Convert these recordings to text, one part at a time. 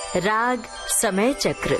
राग समय चक्र।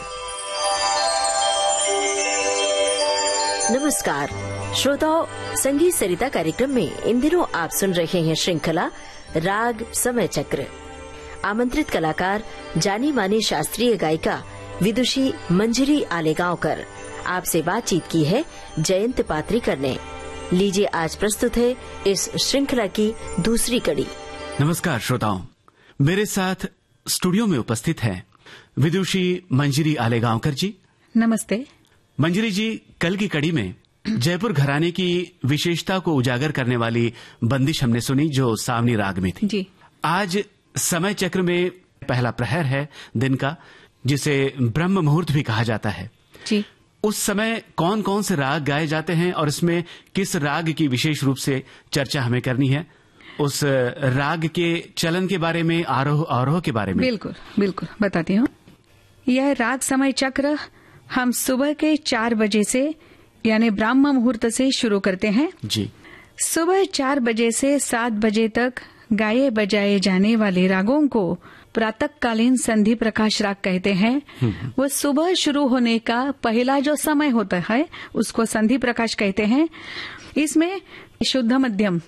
नमस्कार श्रोताओ, संगीत सरिता कार्यक्रम में इन दिनों आप सुन रहे हैं श्रृंखला राग समय चक्र। आमंत्रित कलाकार जानी मानी शास्त्रीय गायिका विदुषी मंजरी आलेगांवकर। आपसे बातचीत की है जयंत पात्रीकर ने। लीजिए आज प्रस्तुत है इस श्रृंखला की दूसरी कड़ी। नमस्कार श्रोताओं, मेरे साथ स्टूडियो में उपस्थित हैं विदुषी मंजरी आलेगांवकर जी। नमस्ते। मंजरी जी, कल की कड़ी में जयपुर घराने की विशेषता को उजागर करने वाली बंदिश हमने सुनी जो सावनी राग में थी जी। आज समय चक्र में पहला प्रहर है दिन का, जिसे ब्रह्म मुहूर्त भी कहा जाता है जी। उस समय कौन कौन से राग गाए जाते हैं और इसमें किस राग की विशेष रूप से चर्चा हमें करनी है, उस राग के चलन के बारे में, आरोह अवरोह के बारे में। बिल्कुल बिल्कुल बताती हूँ। यह राग समय चक्र हम सुबह के 4 बजे से यानी ब्राह्म मुहूर्त से शुरू करते हैं जी। सुबह 4 बजे से 7 बजे तक गाये बजाए जाने वाले रागों को प्रातःकालीन संधि प्रकाश राग कहते हैं। वो सुबह शुरू होने का पहला जो समय होता है उसको संधि प्रकाश कहते हैं। इसमें शुद्ध मध्यम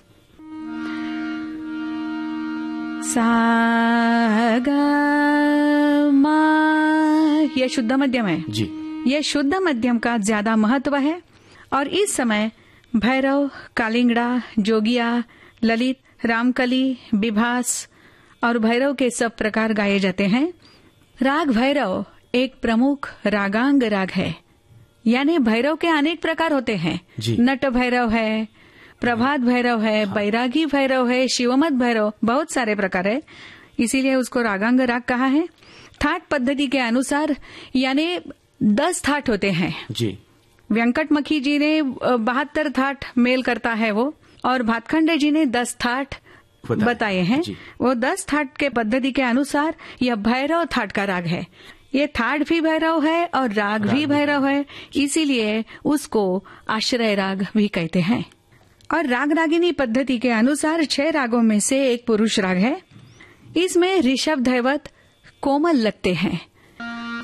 सा गा मा, यह शुद्ध मध्यम है जी। यह शुद्ध मध्यम का ज्यादा महत्व है और इस समय भैरव, कालिंगड़ा, जोगिया, ललित, रामकली, विभास और भैरव के सब प्रकार गाए जाते हैं। राग भैरव एक प्रमुख रागांग राग है, यानी भैरव के अनेक प्रकार होते हैं। नट भैरव है, प्रभात भैरव है, बैरागी भैरव है, शिवमत भैरव, बहुत सारे प्रकार है, इसीलिए उसको रागांग राग कहा है। थाट पद्धति के अनुसार यानी 10 थाट होते हैं जी। वेंकटमखी जी ने 72 थाट मेल करता है वो, और भातखंडे जी ने 10 थाट बताए हैं। वो 10 थाट के पद्धति के अनुसार यह भैरव थाट का राग है। ये थाट भी भैरव है और राग भी भैरव है, इसीलिए उसको आश्रय राग भी कहते हैं। और राग रागिनी पद्धति के अनुसार 6 रागों में से एक पुरुष राग है। इसमें ऋषभ दैवत कोमल लगते हैं,